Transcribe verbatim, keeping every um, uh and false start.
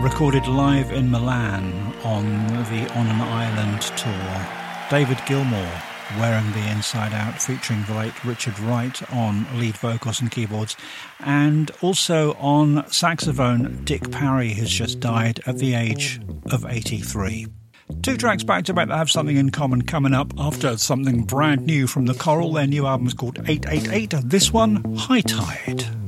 recorded live in Milan on the On an Island tour. David Gilmour wearing the inside out, featuring the late Richard Wright on lead vocals and keyboards, and also on saxophone Dick Parry, who's just died at the age of eighty-three. Two tracks back to back that have something in common coming up after something brand new from The Coral. Their new album is called eight eight eight. This one, High Tide.